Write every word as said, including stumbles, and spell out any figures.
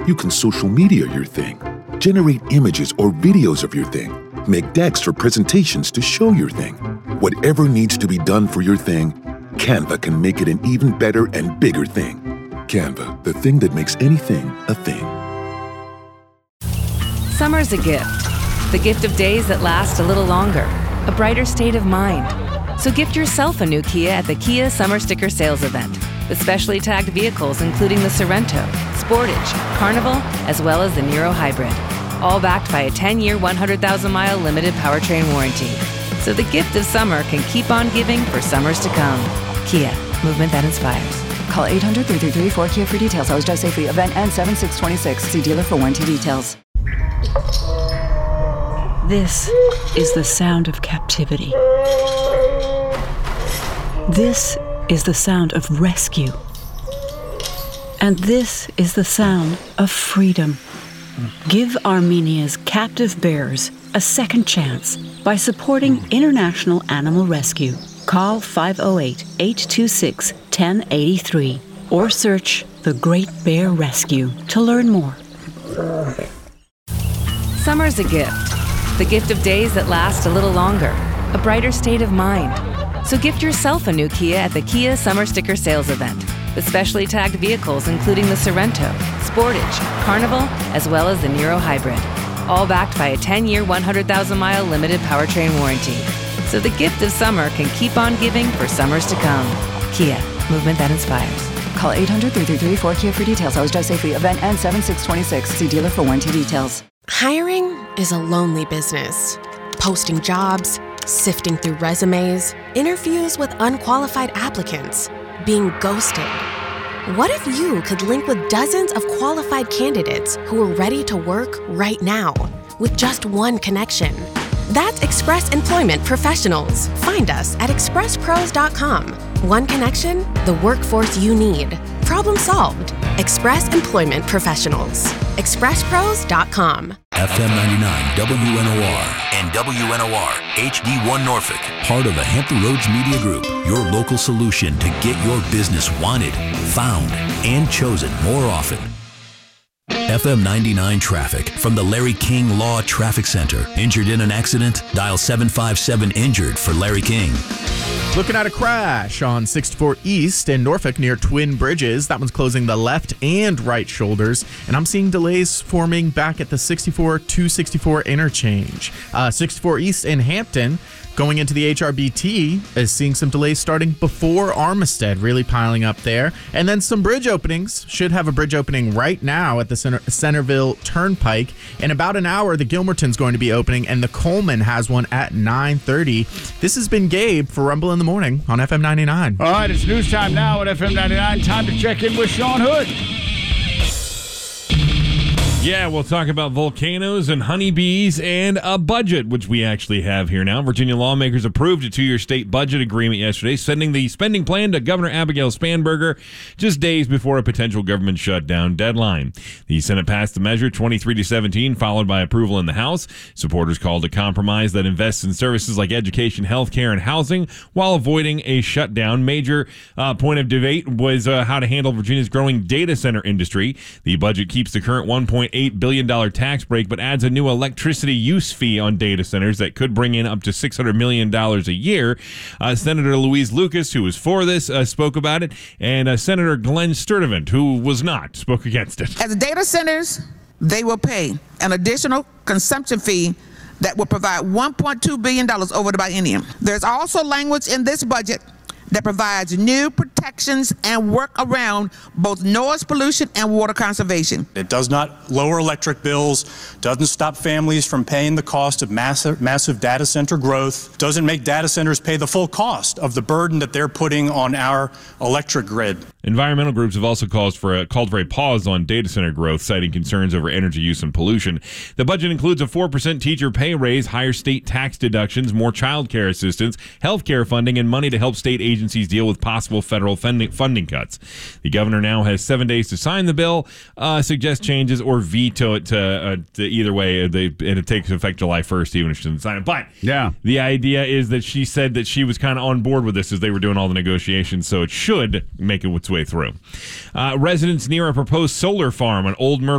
You can social media your thing, generate images or videos of your thing, make decks or presentations to show your thing. Whatever needs to be done for your thing, Canva can make it an even better and bigger thing. Canva, the thing that makes anything a thing. Summer's a gift. The gift of days that last a little longer. A brighter state of mind. So gift yourself a new Kia at the Kia Summer Sticker Sales Event. With specially tagged vehicles including the Sorento, Sportage, Carnival, as well as the Niro Hybrid. All backed by a ten-year, one hundred thousand mile limited powertrain warranty. So the gift of summer can keep on giving for summers to come. Kia, movement that inspires. Call eight hundred, three three three, four K I A for details. Always drive safely. Event ends seven six twenty-six. See dealer for warranty details. This is the sound of captivity. This is the sound of rescue. And this is the sound of freedom. Give Armenia's captive bears a second chance by supporting International Animal Rescue. Call five oh eight, eight two six, one oh eight three or search The Great Bear Rescue to learn more. Summer's a gift. The gift of days that last a little longer. A brighter state of mind. So gift yourself a new Kia at the Kia Summer Sticker Sales Event. With specially tagged vehicles including the Sorento, Sportage, Carnival, as well as the Niro Hybrid. All backed by a ten-year, one hundred thousand mile limited powertrain warranty. So the gift of summer can keep on giving for summers to come. Kia, movement that inspires. Call eight hundred, three three three, four K I A for details. Always drive safely. Event ends seven six twenty-six. See dealer for warranty details. Hiring is a lonely business. Posting jobs, sifting through resumes, interviews with unqualified applicants, being ghosted. What if you could link with dozens of qualified candidates who are ready to work right now with just one connection? That's Express Employment Professionals. Find us at express pros dot com. One connection, the workforce you need. Problem solved. Express Employment Professionals. express pros dot com. F M ninety-nine W N O R and W N O R H D one Norfolk. Part of the Hampton Roads Media Group. Your local solution to get your business wanted, found, and chosen more often. F M ninety-nine traffic from the Larry King Law Traffic Center. Injured in an accident? Dial seven five seven injured for Larry King. Looking at a crash on sixty-four East in Norfolk near Twin Bridges. That one's closing the left and right shoulders. And I'm seeing delays forming back at the sixty-four two sixty-four interchange. Uh, sixty-four East in Hampton, going into the H R B T, is seeing some delays starting before Armistead, really piling up there. And then some bridge openings. Should have a bridge opening right now at the Center- Centerville Turnpike. In about an hour, the Gilmerton's going to be opening, and the Coleman has one at nine thirty. This has been Gabe for Rumble in the Morning on F M ninety-nine. All right, it's news time now at F M ninety-nine. Time to check in with Sean Hood. Yeah, we'll talk about volcanoes and honeybees and a budget, which we actually have here now. Virginia lawmakers approved a two-year state budget agreement yesterday, sending the spending plan to Governor Abigail Spanberger just days before a potential government shutdown deadline. The Senate passed the measure twenty-three to seventeen, followed by approval in the House. Supporters called a compromise that invests in services like education, health care, and housing while avoiding a shutdown. Major uh, point of debate was uh, how to handle Virginia's growing data center industry. The budget keeps the current one point eight billion dollars tax break, but adds a new electricity use fee on data centers that could bring in up to six hundred million dollars a year. Uh, Senator Louise Lucas, who was for this, uh, spoke about it, and uh, Senator Glenn Sturtevant, who was not, spoke against it. As the data centers, they will pay an additional consumption fee that will provide one point two billion dollars over the biennium. There's also language in this budget that provides new protections and work around both noise pollution and water conservation. It does not lower electric bills, doesn't stop families from paying the cost of massive, massive data center growth, doesn't make data centers pay the full cost of the burden that they're putting on our electric grid. Environmental groups have also called for a, called for a pause on data center growth, citing concerns over energy use and pollution. The budget includes a four percent teacher pay raise, higher state tax deductions, more child care assistance, health care funding, and money to help state agencies deal with possible federal funding, funding cuts. The governor now has seven days to sign the bill, uh, suggest changes, or veto it to, uh, to either way. They, and it takes effect July first, even if she doesn't sign it. But yeah, the idea is that she said that she was kind of on board with this as they were doing all the negotiations, so it should make its way through. Uh, residents near a proposed solar farm on Old Myrtle